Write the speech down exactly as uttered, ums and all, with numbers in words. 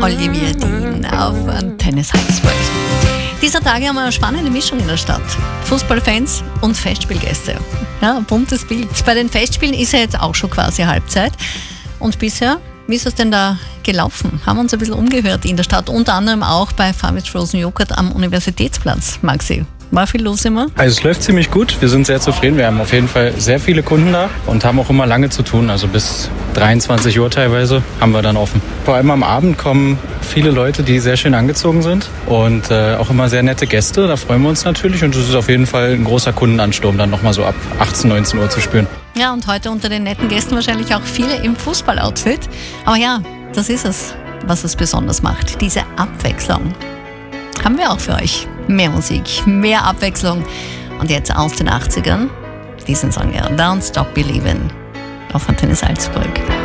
Olivia Dean auf Antenne Salzburg. Dieser Tage haben wir eine spannende Mischung in der Stadt. Fußballfans und Festspielgäste. Ja, ein buntes Bild. Bei den Festspielen ist ja jetzt auch schon quasi Halbzeit. Und bisher, wie ist es denn da gelaufen? Haben wir uns ein bisschen umgehört in der Stadt, unter anderem auch bei Fami's Frozen Joghurt am Universitätsplatz. Maxi, war viel los immer? Also es läuft ziemlich gut, wir sind sehr zufrieden. Wir haben auf jeden Fall sehr viele Kunden da und haben auch immer lange zu tun. Also bis dreiundzwanzig Uhr teilweise haben wir dann offen. Vor allem am Abend kommen viele Leute, die sehr schön angezogen sind und äh, auch immer sehr nette Gäste. Da freuen wir uns natürlich und es ist auf jeden Fall ein großer Kundenansturm, dann nochmal so ab achtzehn, neunzehn Uhr zu spüren. Ja, und heute unter den netten Gästen wahrscheinlich auch viele im Fußballoutfit. Aber ja, das ist es, was es besonders macht, diese Abwechslung. Haben wir auch für euch. Mehr Musik, mehr Abwechslung. Und jetzt aus den achtzigern, diesen Song ja, Don't Stop Believin' auf Antenne Salzburg.